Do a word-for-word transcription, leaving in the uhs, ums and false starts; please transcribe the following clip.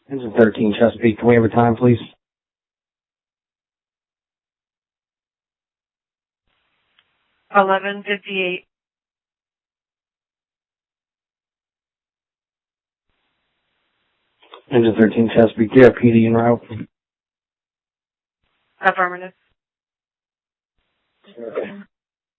Engine thirteen, Chesapeake. Can we have a time, please? eleven fifty-eight. Engine thirteen, Chesapeake. Do you have P D en route? Affirmative. Okay.